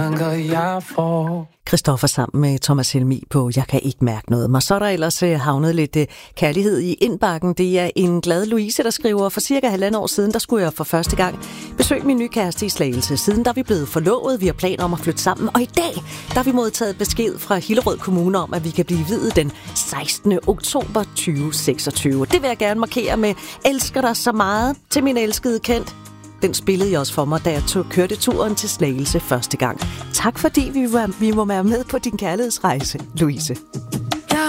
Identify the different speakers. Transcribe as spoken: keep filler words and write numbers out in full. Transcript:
Speaker 1: jeg får.
Speaker 2: Christoffer sammen med Thomas Helmig på Jeg kan ikke mærke noget. Og så er der ellers havnet lidt kærlighed i indbakken. Det er en glad Louise, der skriver: for cirka halvandet år siden, der skulle jeg for første gang besøge min nye kæreste i Slagelse. Siden der er vi blevet forlovet, vi har planer om at flytte sammen. Og i dag, der har vi modtaget besked fra Hillerød Kommune om, at vi kan blive viet den sekstende oktober tyve seksogtyve. Det vil jeg gerne markere med: elsker dig så meget til min elskede Kent. Den spillede jeg også for mig, da jeg tog, kørte turen til Slagelse første gang. Tak fordi vi var, vi må være med på din kærlighedsrejse, Louise.